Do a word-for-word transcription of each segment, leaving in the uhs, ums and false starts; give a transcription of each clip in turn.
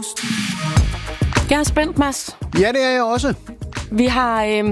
frokost. Jeg er spændt, Mads. Ja, det er jeg også. Vi har, øh,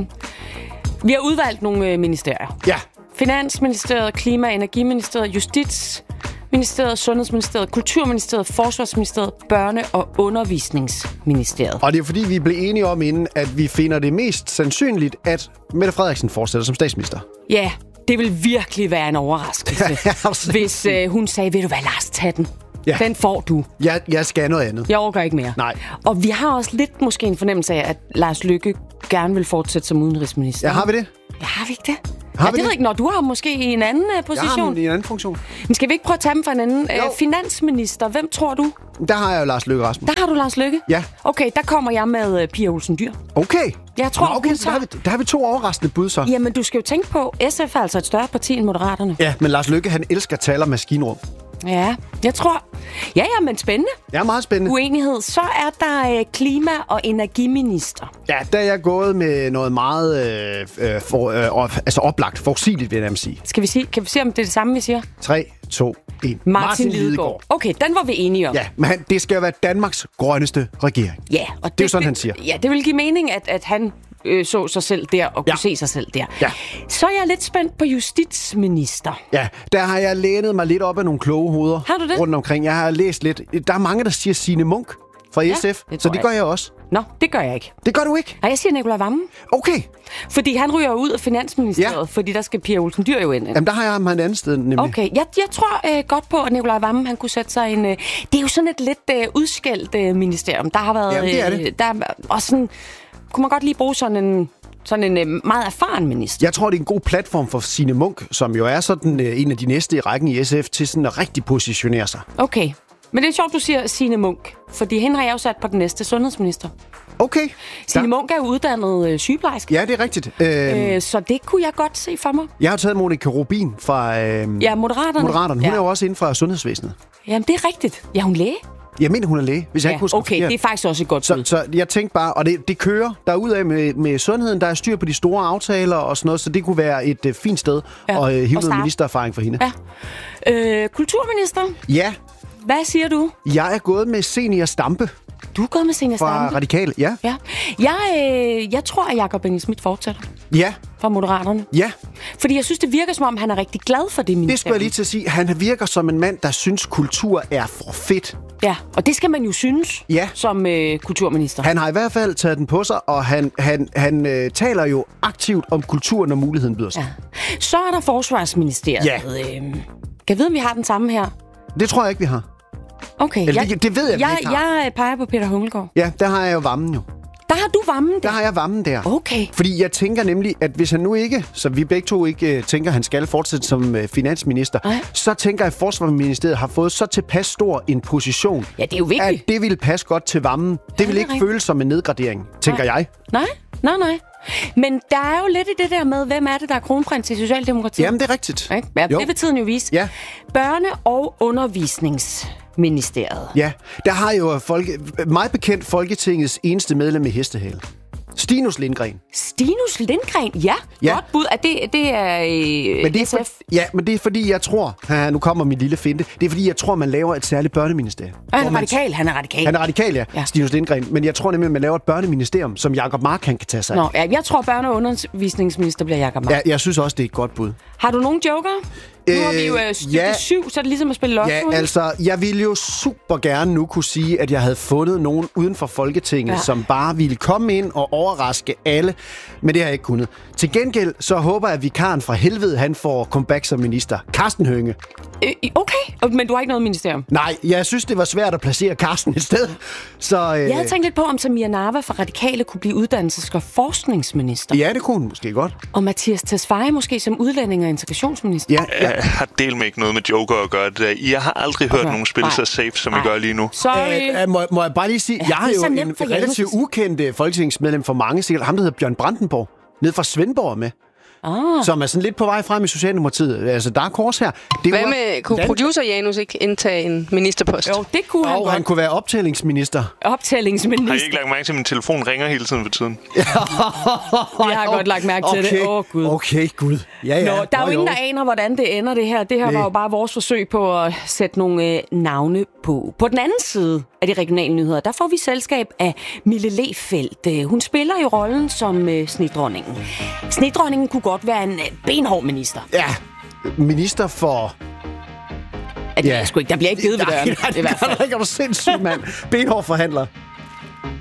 vi har udvalgt nogle øh, ministerier. Ja. Finansministeriet, Klima- og Energiministeriet, Justitsministeriet, Sundhedsministeriet, Kulturministeriet, Forsvarsministeriet, Børne- og Undervisningsministeriet. Og det er fordi, vi blev enige om inden, at vi finder det mest sandsynligt, at Mette Frederiksen fortsætter som statsminister. Ja, det vil virkelig være en overraskelse, hvis øh, hun sagde, ved du hvad, Lars, tag den. Ja. Den får du. Jeg, jeg skal noget andet. Jeg overgår ikke mere. Nej. Og vi har også lidt måske en fornemmelse af, at Lars Løkke gerne vil fortsætte som udenrigsminister. Ja, har vi det? Ja, har vi ikke det? Har ja, vi det det? ved ikke, når du har måske i en anden uh, position. Jeg har i en anden funktion. Men skal vi ikke prøve at tage dem for en anden? Uh, finansminister, hvem tror du? Der har jeg jo Lars Løkke Rasmussen. Der har du Lars Løkke? Ja. Okay, der kommer jeg med uh, Pia Olsen Dyhr. Okay. Jeg tror, Nå, okay, hun så der har, vi, der har vi to overraskende bud så. Jamen, du skal jo tænke på, S F er altså et større parti end Moderaterne. Ja, men Lars Løkke, han elsker tal og maskinrum. Ja, jeg tror... Ja, ja, men spændende. Ja, meget spændende. Uenighed. Så er der uh, klima- og energiminister. Ja, der er jeg gået med noget meget øh, for, øh, altså oplagt, forudsigeligt, vil jeg nærmest sige. Skal vi sige, kan vi se, om det er det samme, vi siger? tre, to, et. Martin, Martin Lidegaard. Okay, den var vi enige om. Ja, men han, det skal jo være Danmarks grønneste regering. Ja, og det, det er jo sådan, han siger. Ja, det vil give mening, at, at han øh, så sig selv der og kunne Ja. se sig selv der. Ja. Så er jeg lidt spændt på justitsminister. Ja, der har jeg lænet mig lidt op af nogle kloge hoveder. Har du det? Rundt omkring. Jeg har læst lidt. Der er mange, der siger Signe Munk fra Ja, S F, det så tror det jeg. gør jeg også. Nå, det gør jeg ikke. Det gør du ikke? Nej, jeg siger Nicolai Wammen. Okay. Fordi han ryger ud af Finansministeriet, Ja. fordi der skal Pia Olsen Dyhr jo ind. Jamen, der har jeg ham et andet sted, nemlig. Okay, jeg, jeg tror øh, godt på, at Nicolai Wammen, han kunne sætte sig en... Øh, det er jo sådan et lidt øh, udskældt øh, ministerium. Der har været... Jamen, det er det. Øh, der er også sådan... Kunne man godt lige bruge sådan en... Sådan en øh, meget erfaren minister. Jeg tror, det er en god platform for Signe Munk, som jo er sådan øh, en af de næste i rækken i S F, til sådan at rigtig positionere sig. Okay. Men det er sjovt, du siger Signe Munk. Fordi hende har jeg jo sat på den næste sundhedsminister. Okay. Signe Der- Munk er jo uddannet øh, sygeplejerske. Ja, det er rigtigt. Øh, Øh, så det kunne jeg godt se for mig. jeg har taget Monika Rubin fra øh, Ja, Moderaterne. Moderaterne. Hun ja. er jo også inden for sundhedsvæsenet. Jamen, det er rigtigt. Ja, hun er læge. Jeg mener, hun er læge, hvis jeg Ja, ikke husker okay, forkert. det er faktisk også et godt Så, bud. så jeg tænkte bare, og det, det kører derudad med, med sundheden, der er styr på de store aftaler og sådan noget, så det kunne være et uh, fint sted Ja, at uh, at hive noget starte. ministererfaring for hende. Ja. Øh, kulturminister, Ja, hvad siger du? jeg er gået med Senior Stampe Du er gået med Zenia fra Stampe. Radikale. Ja, Ja. Jeg, øh, jeg tror, at Jakob Engel-Schmidt fortsætter ja, fra Moderaterne. ja. Fordi jeg synes, det virker som om, han er rigtig glad for det ministerium. Det skulle jeg lige til at sige. Han virker som en mand, der synes, kultur er for fedt. Ja, og det skal man jo synes Ja. som øh, kulturminister. Han har i hvert fald taget den på sig, og han, han, han øh, taler jo aktivt om kultur, når muligheden byder sig. Ja. Så er der Forsvarsministeriet. Ja. Øh, kan jeg vide, om vi har den samme her? Det tror jeg ikke, vi har. Okay. Eller jeg, det- det ved jeg, vi jeg, ikke har. jeg peger på Peter Hummelgaard. Ja, der har jeg jo Vammen jo. Der har du Vammen Der der. har jeg Vammen der. Okay. Fordi jeg tænker nemlig, at hvis han nu ikke, så vi begge to ikke uh, tænker, at han skal fortsætte som uh, finansminister, Nej. så tænker jeg, at Forsvarsministeriet har fået så tilpas stor en position, Ja, det er jo vigtigt. at det ville passe godt til Vammen. Det det vil er ikke rigtigt. føles som en nedgradering, tænker Nej. jeg. Nej, nej, nej. Men der er jo lidt i det der med, hvem er det, der er kronprins i Socialdemokratiet? Jamen, det er rigtigt. Ikke? Ja, Jo. det vil tiden jo vise. Ja. Børne- og Undervisningsministeriet. Ja, der har jo folke, meget bekendt Folketingets eneste medlem i hestehale. Stinus Lindgren. Stinus Lindgren, ja. Ja. Godt bud. Er det, det er øh, Men det er S F? for, ja, men det er fordi, jeg tror... Ja, nu kommer min lille finte. Det er fordi, jeg tror, man laver et særligt børneministerium. Og han Hvor er man- radikal, han er radikal. Han er radikal, ja. Ja. ja. Stinus Lindgren. Men jeg tror nemlig, at man laver et børneministerium, som Jacob Mark han kan tage sig af. Nå, ja, jeg tror, børne- og undervisningsminister bliver Jacob Mark. Ja, jeg synes også, det er et godt bud. Har du nogen joker? Nu har vi jo øh, Øh, stykke ja. syv, så er det ligesom at spille lotto. Ja, ikke? altså, jeg ville jo super gerne nu kunne sige, at jeg havde fundet nogen uden for Folketinget, Ja. ja. som bare ville komme ind og overraske alle. Men det har jeg ikke kunnet. Til gengæld, så håber jeg, at vikaren fra helvede, han får comeback som minister. Carsten Hønge. Øh, okay, men du har ikke noget ministerium. Nej, jeg synes, det var svært at placere Carsten et sted. Så, øh, Jeg havde tænkt lidt på, om Samir Narva fra Radikale kunne blive uddannelses- og forskningsminister. Ja, det kunne hun måske godt. Og Mathias Tesfaye måske som udlænding- og integrationsminister. Ja, ja. Jeg har del med ikke noget med Joker at gøre det der. Jeg har aldrig hørt Okay. nogen spille Nej. så safe, som Nej. I gør lige nu. Sorry. Øh, øh, må, må jeg bare lige sige, Ja, jeg har det er jo så nemt en for Janus. relativt ukendt øh, folketingsmedlem for mange, sikkert ham, der hedder Bjørn Brandenborg, ned fra Svendborg med. Ah. Som er sådan lidt på vej frem i Socialdemokratiet. Altså, der er kors her. Det Hvad var- med, kunne Land- producer Janus ikke indtage en ministerpost? Jo, det kunne han Og han godt. kunne være optællingsminister. Optællingsminister. Har I ikke lagt mærke til, at min telefon ringer hele tiden for tiden? Jeg har godt lagt mærke til det. Åh, Gud. Okay, Gud. Ja, ja. Nå, der er jo Nå, ingen, der aner, hvordan det ender, det her. Det her Nej. var jo bare vores forsøg på at sætte nogle øh, navne på. På den anden side af de regionale nyheder, der får vi selskab af Mille Lehfeldt. Hun spiller jo rollen som øh, snedronningen. Snedronningen kunne godt være en øh, benhård minister. Ja, minister for... Ja, det ja. Sgu ikke. Der bliver ikke givet ved døren. Nej, det er i hvert fald. Der er du sindssyg, mand. Benhård forhandler.